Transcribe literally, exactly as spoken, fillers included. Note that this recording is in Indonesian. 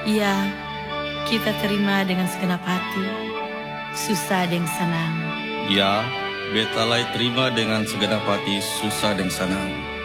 Ya, kita terima dengan segenap hati, susah dan senang. Ya, betalai terima dengan segenap hati, susah dan senang.